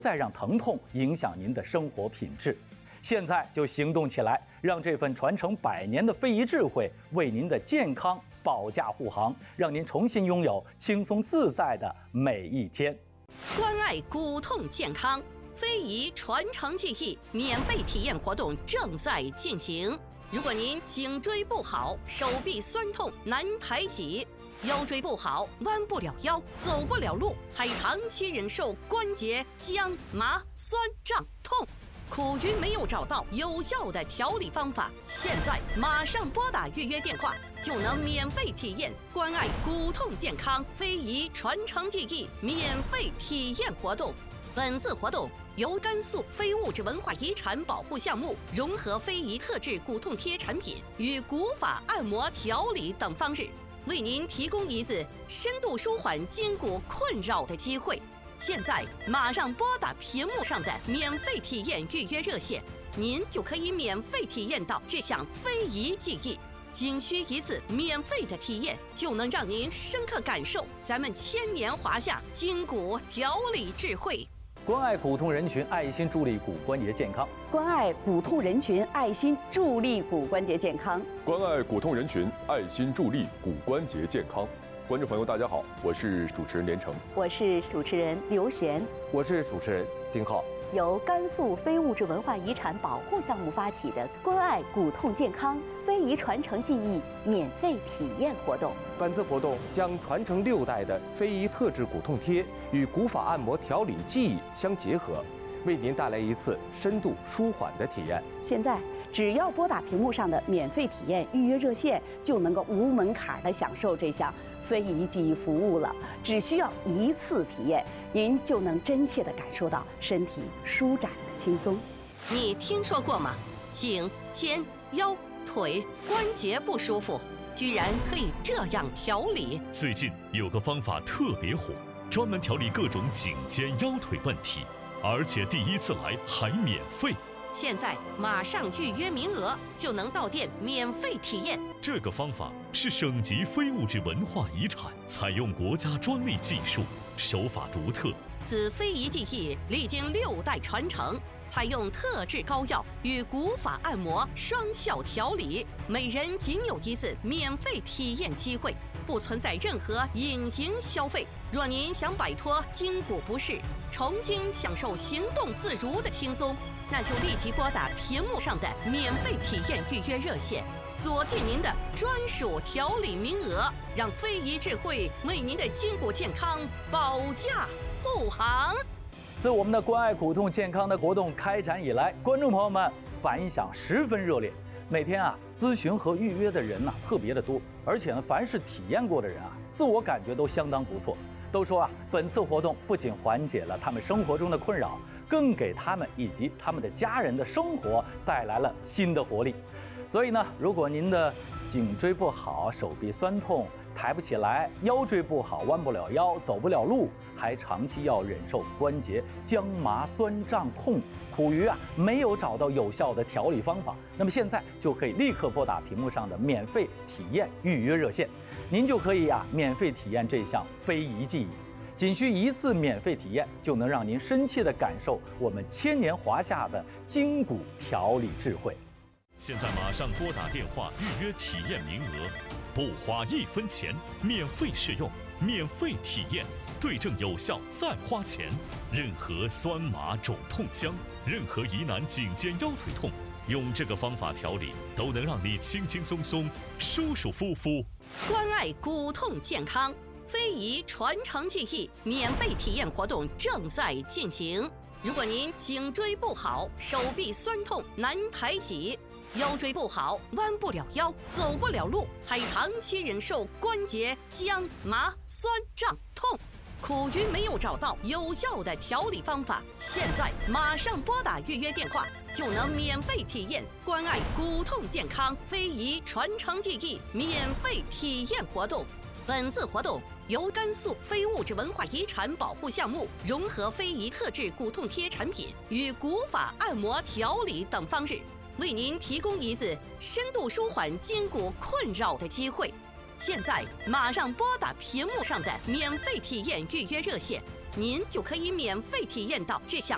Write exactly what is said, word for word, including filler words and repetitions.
再让疼痛影响您的生活品质。现在就行动起来，让这份传承百年的非遗智慧为您的健康保驾护航，让您重新拥有轻松自在的每一天。 关爱骨痛健康，非遗传承技艺免费体验活动正在进行。如果您颈椎不好，手臂酸痛难抬起，腰椎不好，弯不了腰，走不了路，还长期忍受关节僵、麻、酸、胀、痛，苦于没有找到有效的调理方法，现在马上拨打预约电话，就能免费体验关爱骨痛健康非遗传承技艺免费体验活动。本次活动由甘肃非物质文化遗产保护项目融合非遗特制骨痛贴产品与古法按摩调理等方式，为您提供一次深度舒缓筋骨困扰的机会。现在马上拨打屏幕上的免费体验预约热线，您就可以免费体验到这项非遗技艺。仅需一次免费的体验，就能让您深刻感受咱们千年华夏筋骨调理智慧。 关爱骨痛人群，爱心助力骨关节健康。 关爱骨痛人群，爱心助力骨关节健康。 关爱骨痛人群，爱心助力骨关节健康。观众朋友，大家好，我是主持人连城， 我是主持人刘璇， 我是主持人丁浩。 由甘肃非物质文化遗产保护项目发起的关爱骨痛健康非遗传承技艺免费体验活动。 本次活动将传承六代的非遗特制骨痛贴与古法按摩调理技艺相结合，为您带来一次深度舒缓的体验。 现在只要拨打屏幕上的免费体验预约热线，就能够无门槛地享受这项非遗技艺服务了。只需要一次体验，您就能真切地感受到身体舒展的轻松。 你听说过吗？颈、肩、腰、腿关节不舒服，居然可以这样调理。 最近有个方法特别火，专门调理各种颈肩腰腿问题，而且第一次来还免费。 现在马上预约名额，就能到店免费体验。 这个方法是省级非物质文化遗产，采用国家专利技术，手法独特。 此非遗技艺历经六代传承，采用特制膏药与古法按摩双效调理，每人仅有一次免费体验机会，不存在任何隐形消费。若您想摆脱筋骨不适，重新享受行动自如的轻松，那就立即拨打屏幕上的免费体验预约热线，锁定您的专属调理名额，让非遗智慧为您的筋骨健康保驾护航。 自我们的关爱骨痛健康的活动开展以来，观众朋友们反响十分热烈。每天啊，咨询和预约的人呢、啊、特别的多，而且呢，凡是体验过的人啊，自我感觉都相当不错。都说啊，本次活动不仅缓解了他们生活中的困扰，更给他们以及他们的家人的生活带来了新的活力。所以呢，如果您的颈椎不好，手臂酸痛，抬不起来，腰椎不好，弯不了腰，走不了路，还长期要忍受关节僵麻酸胀痛，苦于啊没有找到有效的调理方法，那么现在就可以立刻拨打屏幕上的免费体验预约热线，您就可以呀、啊、免费体验这项非遗技艺。仅需一次免费体验，就能让您深切地感受我们千年华夏的筋骨调理智慧。 现在马上拨打电话预约体验名额，不花一分钱，免费试用，免费体验，对症有效再花钱。任何酸麻肿痛僵，任何疑难颈肩腰腿痛，用这个方法调理，都能让你轻轻松松、舒舒服服。 关爱骨痛健康非遗传承技艺免费体验活动正在进行。如果您颈椎不好，手臂酸痛难抬起，腰椎不好，弯不了腰，走不了路，还长期忍受关节僵、麻、酸、胀、痛，苦于没有找到有效的调理方法，现在马上拨打预约电话，就能免费体验关爱骨痛健康非遗传承技艺免费体验活动。本次活动由甘肃非物质文化遗产保护项目融合非遗特制骨痛贴产品与古法按摩调理等方式，为您提供一次深度舒缓筋骨困扰的机会。现在马上拨打屏幕上的免费体验预约热线，您就可以免费体验到这项